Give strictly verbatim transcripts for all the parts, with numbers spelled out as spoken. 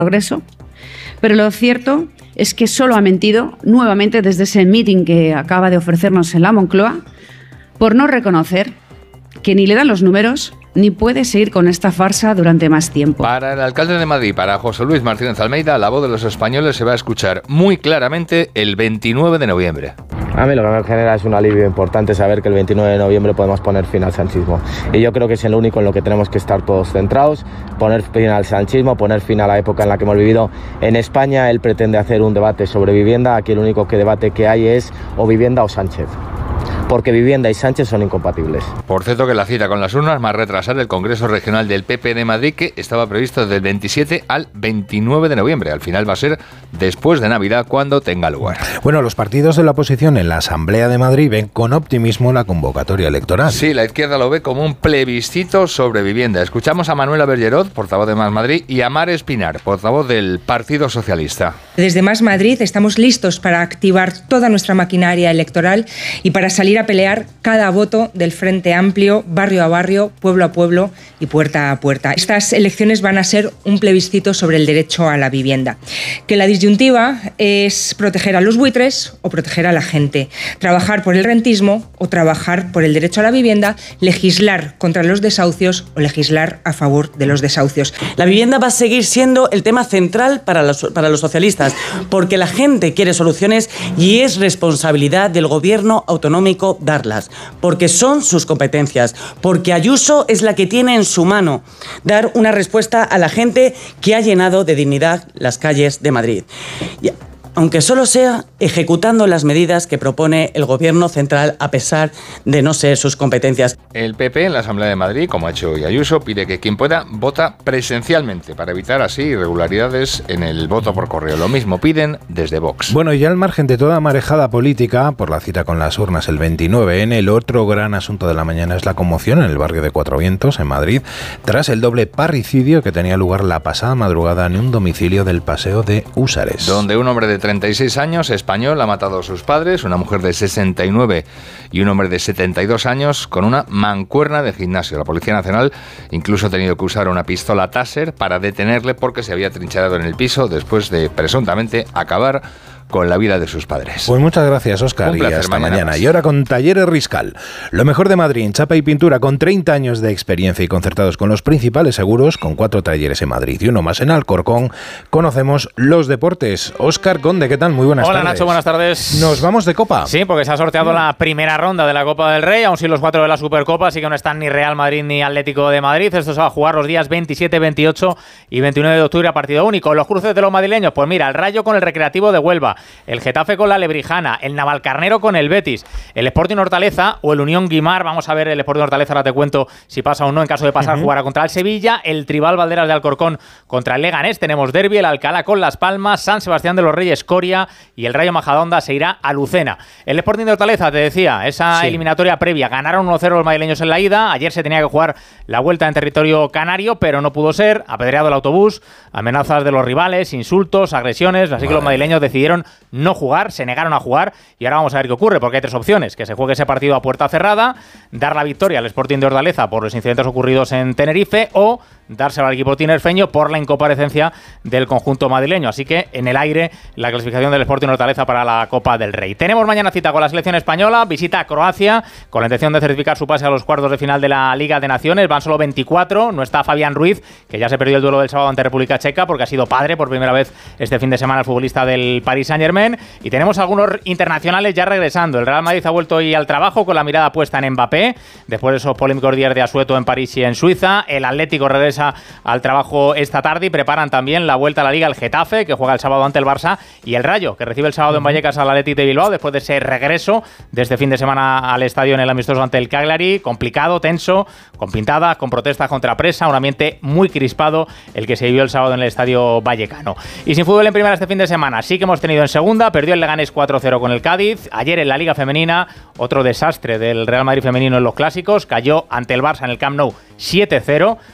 progreso, pero lo cierto es que solo ha mentido nuevamente desde ese meeting que acaba de ofrecernos en la Moncloa por no reconocer que ni le dan los números ni puede seguir con esta farsa durante más tiempo. Para el alcalde de Madrid, para José Luis Martínez Almeida, la voz de los españoles se va a escuchar muy claramente el veintinueve de noviembre. A mí lo que me genera es un alivio importante saber que el veintinueve de noviembre podemos poner fin al sanchismo. Y yo creo que es lo único en lo que tenemos que estar todos centrados, poner fin al sanchismo, poner fin a la época en la que hemos vivido. En España él pretende hacer un debate sobre vivienda, aquí el único que debate que hay es o vivienda o Sánchez. Porque vivienda y Sánchez son incompatibles. Por cierto, que la cita con las urnas va a retrasar el Congreso Regional del P P de Madrid, que estaba previsto del veintisiete al veintinueve de noviembre. Al final va a ser después de Navidad cuando tenga lugar. Bueno, los partidos de la oposición en la Asamblea de Madrid ven con optimismo la convocatoria electoral. Sí, la izquierda lo ve como un plebiscito sobre vivienda. Escuchamos a Manuela Bergerot, portavoz de Más Madrid, y a Mar Espinar, portavoz del Partido Socialista. Desde Más Madrid estamos listos para activar toda nuestra maquinaria electoral y para salir a pelear cada voto del Frente Amplio, barrio a barrio, pueblo a pueblo y puerta a puerta. Estas elecciones van a ser un plebiscito sobre el derecho a la vivienda. Que la disyuntiva es proteger a los buitres o proteger a la gente, trabajar por el rentismo o trabajar por el derecho a la vivienda, legislar contra los desahucios o legislar a favor de los desahucios. La vivienda va a seguir siendo el tema central para los, para los socialistas, porque la gente quiere soluciones y es responsabilidad del gobierno autonómico darlas, porque son sus competencias, porque Ayuso es la que tiene en su mano dar una respuesta a la gente que ha llenado de dignidad las calles de Madrid. Y aunque solo sea ejecutando las medidas que propone el Gobierno central a pesar de no ser sus competencias. El P P en la Asamblea de Madrid, como ha hecho hoy Ayuso, pide que quien pueda vota presencialmente para evitar así irregularidades en el voto por correo. Lo mismo piden desde Vox. Bueno, y al margen de toda marejada política, por la cita con las urnas el veintinueve, en el otro gran asunto de la mañana es la conmoción en el barrio de Cuatro Vientos, en Madrid, tras el doble parricidio que tenía lugar la pasada madrugada en un domicilio del Paseo de Húsares. Donde un hombre de treinta y seis años, español, ha matado a sus padres, una mujer de sesenta y nueve y un hombre de setenta y dos años con una mancuerna de gimnasio. La Policía Nacional incluso ha tenido que usar una pistola Taser para detenerle porque se había trincherado en el piso después de presuntamente acabar con la vida de sus padres. Pues muchas gracias, Óscar, y hasta mañana. mañana. Y ahora con Talleres Riscal, lo mejor de Madrid en chapa y pintura, con treinta años de experiencia y concertados con los principales seguros, con cuatro talleres en Madrid y uno más en Alcorcón, conocemos los deportes. Óscar Conde, ¿qué tal? Muy buenas Hola, tardes. Hola Nacho, buenas tardes. ¿Nos vamos de Copa? Sí, porque se ha sorteado la primera ronda de la Copa del Rey, aún sin los cuatro de la Supercopa, así que no están ni Real Madrid ni Atlético de Madrid. Esto se va a jugar los días veintisiete, veintiocho y veintinueve de octubre a partido único. Los cruces de los madrileños, pues mira, el Rayo con el Recreativo de Huelva, el Getafe con la Lebrijana, el Navalcarnero con el Betis, el Sporting Hortaleza o el Unión Guimar. Vamos a ver el Sporting Hortaleza, ahora te cuento si pasa o no. En caso de pasar, uh-huh. jugará contra el Sevilla, el Tribal Valderas de Alcorcón contra el Leganés, tenemos derbi, el Alcalá con Las Palmas, San Sebastián de los Reyes, Coria, y el Rayo Majadahonda se irá a Lucena. El Sporting de Hortaleza, te decía, esa sí. eliminatoria previa, ganaron uno cero los madrileños en la ida, ayer se tenía que jugar la vuelta en territorio canario, pero no pudo ser, apedreado el autobús, amenazas de los rivales, insultos, agresiones, así que los madrileños decidieron no jugar, se negaron a jugar, y ahora vamos a ver qué ocurre, porque hay tres opciones: que se juegue ese partido a puerta cerrada, dar la victoria al Sporting de Hortaleza por los incidentes ocurridos en Tenerife, o dárselo al equipo tinerfeño por la incomparecencia del conjunto madrileño. Así que en el aire la clasificación del Sporting Hortaleza para la Copa del Rey. Tenemos mañana cita con la selección española, visita a Croacia con la intención de certificar su pase a los cuartos de final de la Liga de Naciones. Van solo veinticuatro, no está Fabián Ruiz, que ya se perdió el duelo del sábado ante República Checa porque ha sido padre por primera vez este fin de semana el futbolista del Paris Saint-Germain, y tenemos algunos internacionales ya regresando. El Real Madrid ha vuelto hoy al trabajo con la mirada puesta en Mbappé, después de esos polémicos días de asueto en París y en Suiza. El Atlético regresa al trabajo esta tarde y preparan también la vuelta a la Liga el Getafe, que juega el sábado ante el Barça, y el Rayo, que recibe el sábado en Vallecas al Athletic de Bilbao después de ese regreso de este fin de semana al estadio en el amistoso ante el Cagliari. Complicado, tenso, con pintadas, con protestas contra presa, un ambiente muy crispado el que se vivió el sábado en el estadio vallecano. Y sin fútbol en primera este fin de semana, sí que hemos tenido en segunda, perdió el Leganés cuatro cero con el Cádiz. Ayer en la Liga Femenina, otro desastre del Real Madrid femenino en los clásicos, cayó ante el Barça en el Camp Nou siete cero. Han jugado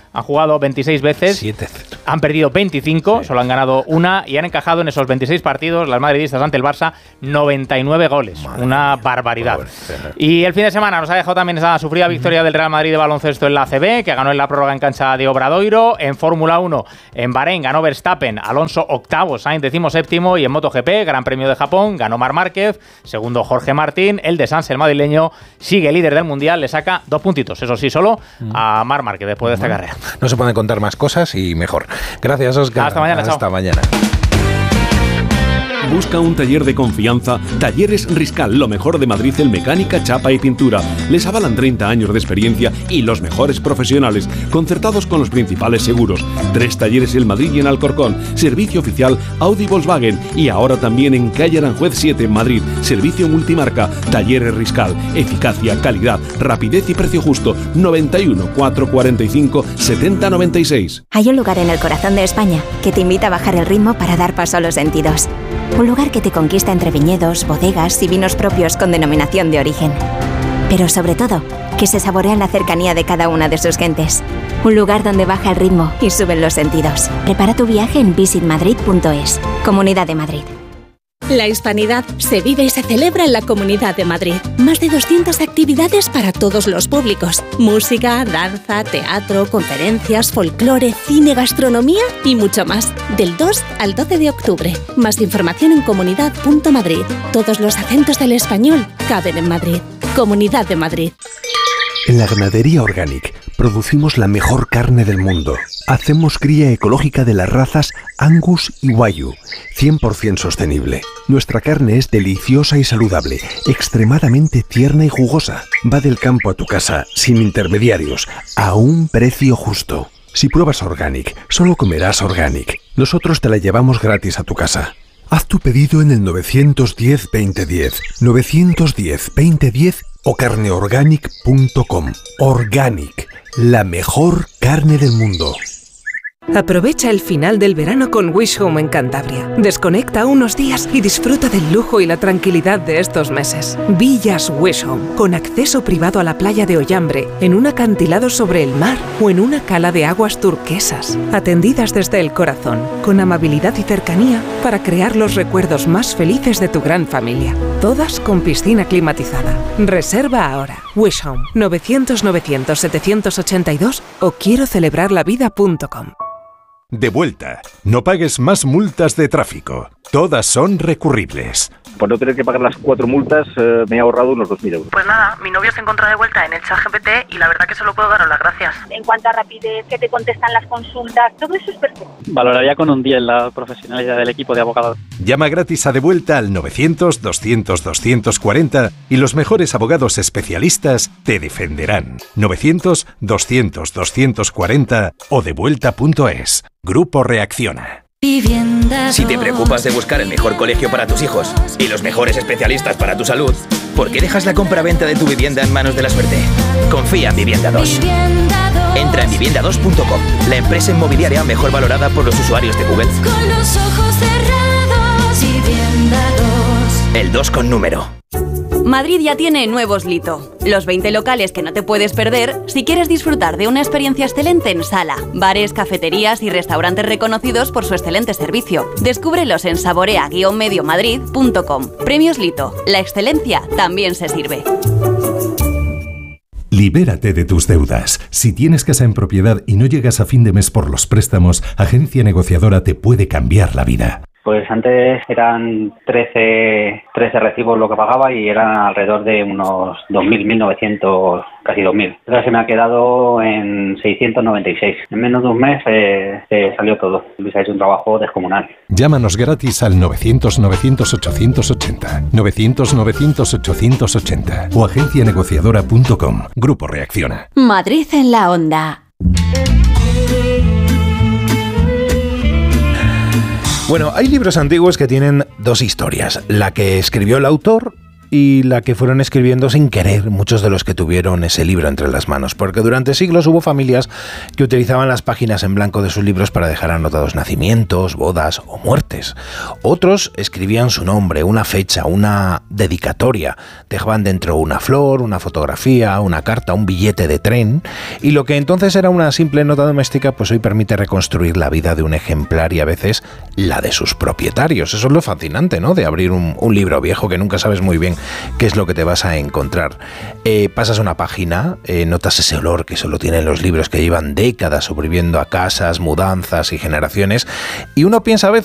jugado veintiséis veces, siete cero. Han perdido veinticinco, sí. Solo han ganado una y han encajado en esos veintiséis partidos, las madridistas ante el Barça, noventa y nueve goles. Madre una mía, barbaridad. Pobre. Y el fin de semana nos ha dejado también esa sufrida victoria del Real Madrid de baloncesto en la A C B, que ganó en la prórroga en cancha de Obradoiro. En Fórmula uno, en Bahrein, ganó Verstappen, Alonso octavo, Sainz decimoséptimo, y en MotoGP, Gran Premio de Japón, ganó Marc Márquez, segundo Jorge Martín, el de Sanz, el madrileño, sigue líder del Mundial, le saca dos puntitos, eso sí, solo a Marc Márquez después de esta bueno, carrera. No se pueden contar más cosas y mejor. Gracias, Óscar. Hasta mañana. Hasta chao. mañana. Busca un taller de confianza. Talleres Riscal, lo mejor de Madrid en mecánica, chapa y pintura. Les avalan treinta años de experiencia y los mejores profesionales, concertados con los principales seguros. Tres talleres en Madrid y en Alcorcón. Servicio oficial Audi Volkswagen. Y ahora también en calle Aranjuez siete en Madrid. Servicio multimarca. Talleres Riscal. Eficacia, calidad, rapidez y precio justo. noventa y uno, cuatrocientos cuarenta y cinco, setenta noventa y seis. Hay un lugar en el corazón de España que te invita a bajar el ritmo para dar paso a los sentidos. Un lugar que te conquista entre viñedos, bodegas y vinos propios con denominación de origen. Pero sobre todo, que se saborea en la cercanía de cada una de sus gentes. Un lugar donde baja el ritmo y suben los sentidos. Prepara tu viaje en visit madrid punto es. Comunidad de Madrid. La hispanidad se vive y se celebra en la Comunidad de Madrid. Más de doscientas actividades para todos los públicos. Música, danza, teatro, conferencias, folclore, cine, gastronomía y mucho más. Del dos al doce de octubre. Más información en comunidad punto madrid. Todos los acentos del español caben en Madrid. Comunidad de Madrid. En la Ganadería Organic producimos la mejor carne del mundo. Hacemos cría ecológica de las razas Angus y Wagyu, cien por ciento sostenible. Nuestra carne es deliciosa y saludable, extremadamente tierna y jugosa. Va del campo a tu casa, sin intermediarios, a un precio justo. Si pruebas Organic, solo comerás Organic. Nosotros te la llevamos gratis a tu casa. Haz tu pedido en el nueve uno cero, veinte diez, nueve uno cero, veinte diez o carne organic punto com. Organic, la mejor carne del mundo. Aprovecha el final del verano con Wish Home en Cantabria. Desconecta unos días y disfruta del lujo y la tranquilidad de estos meses. Villas Wish Home, con acceso privado a la playa de Ollambre, en un acantilado sobre el mar o en una cala de aguas turquesas. Atendidas desde el corazón, con amabilidad y cercanía para crear los recuerdos más felices de tu gran familia. Todas con piscina climatizada. Reserva ahora. Wish Home, novecientos novecientos setecientos ochenta y dos o quiero celebrar la vida punto com. De vuelta. No pagues más multas de tráfico. Todas son recurribles. Por no tener que pagar las cuatro multas, eh, me he ahorrado unos dos mil euros. Pues nada, mi novio se encuentra de vuelta en el ChatGPT y la verdad que solo puedo daros las gracias. En cuanto a rapidez, que te contestan las consultas, todo eso es perfecto. Valoraría con un diez la profesionalidad del equipo de abogados. Llama gratis a De Vuelta al novecientos, doscientos, doscientos cuarenta y los mejores abogados especialistas te defenderán. novecientos, doscientos, doscientos cuarenta o devuelta punto es. Grupo Reacciona. Si te preocupas de buscar el mejor colegio para tus hijos y los mejores especialistas para tu salud, ¿por qué dejas la compra-venta de tu vivienda en manos de la suerte? Confía en Vivienda dos. Entra en vivienda dos punto com, la empresa inmobiliaria mejor valorada por los usuarios de Google. Con los ojos cerrados, Vivienda dos. El dos con número. Madrid ya tiene nuevos Lito, los veinte locales que no te puedes perder si quieres disfrutar de una experiencia excelente en sala, bares, cafeterías y restaurantes reconocidos por su excelente servicio. Descúbrelos en saborea guion medio madrid punto com. Premios Lito, la excelencia también se sirve. Libérate de tus deudas. Si tienes casa en propiedad y no llegas a fin de mes por los préstamos, Agencia Negociadora te puede cambiar la vida. Pues antes eran trece, trece recibos lo que pagaba y eran alrededor de unos dos mil, mil novecientos, casi dos mil. Ahora se me ha quedado en seiscientos noventa y seis. En menos de un mes eh, eh, salió todo. Luis ha hecho un trabajo descomunal. Llámanos gratis al novecientos, novecientos, ochocientos ochenta, novecientos, novecientos, ochocientos ochenta o agencia negociadora punto com. Grupo Reacciona. Madrid en la onda. Bueno, hay libros antiguos que tienen dos historias. La que escribió el autor y la que fueron escribiendo sin querer muchos de los que tuvieron ese libro entre las manos, porque durante siglos hubo familias que utilizaban las páginas en blanco de sus libros para dejar anotados nacimientos, bodas o muertes. Otros escribían su nombre, una fecha, una dedicatoria, dejaban dentro una flor, una fotografía, una carta, un billete de tren, y lo que entonces era una simple nota doméstica, pues hoy permite reconstruir la vida de un ejemplar y a veces la de sus propietarios. Eso es lo fascinante, ¿no?, de abrir un, un libro viejo que nunca sabes muy bien qué es lo que te vas a encontrar. Eh, pasas una página, eh, notas ese olor que solo tienen los libros que llevan décadas sobreviviendo a casas, mudanzas y generaciones, y uno piensa a veces